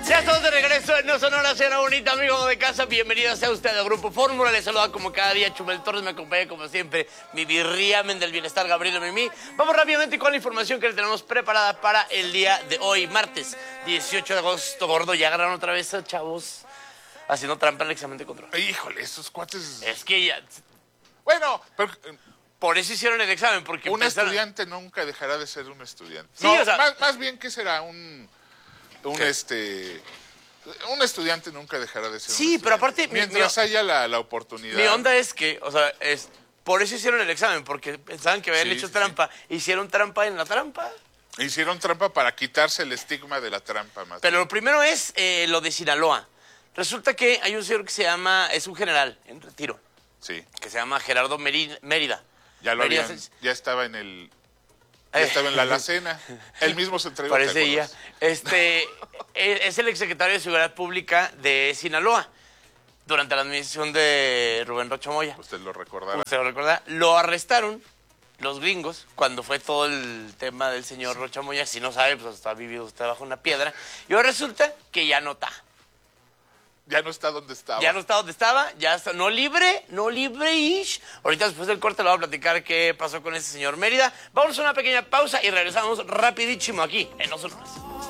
Ya estamos de regreso en No Sonora, Cena Bonita, amigo de casa. Bienvenido sea usted al Grupo Fórmula. Les saluda como cada día Chumel Torres. Me acompaña como siempre mi birriamen del bienestar, Gabriel Mimí. Vamos rápidamente con la información que le tenemos preparada para el día de hoy, martes 18 de agosto. Gordo, ya agarraron otra vez, chavos, haciendo trampa en el examen de control. Híjole, esos cuates... Es que ya... Bueno, pero... Por eso hicieron el examen, porque Un estudiante nunca dejará de ser un estudiante. Sí, No, o sea... más bien que será un estudiante nunca dejará de ser un estudiante. Pero aparte... Mientras haya la oportunidad. Mi onda es que, o sea, por eso hicieron el examen, porque pensaban que habían hecho trampa. Hicieron trampa en la trampa. Hicieron trampa para quitarse el estigma de la trampa más. Pero lo primero es lo de Sinaloa. Resulta que hay un señor que se llama, es un general en retiro, Sí. que se llama Gerardo Mérida. Ya lo habían, ya estaba en el... Ya estaba en la alacena. Él mismo se entregó. Parece ya. Es el exsecretario de Seguridad Pública de Sinaloa durante la administración de Rubén Rocha Moya. Usted lo recordará. Usted lo recuerda. Lo arrestaron los gringos cuando fue todo el tema del señor Rocha Moya. Si no sabe, pues está vivido usted bajo una piedra. Y ahora resulta que ya no está. Ya no está donde estaba. Ya no está donde estaba, ya está, no libre-ish. Ahorita después del corte le voy a platicar qué pasó con ese señor Mérida. Vamos a una pequeña pausa y regresamos rapidísimo aquí en No Sonoras.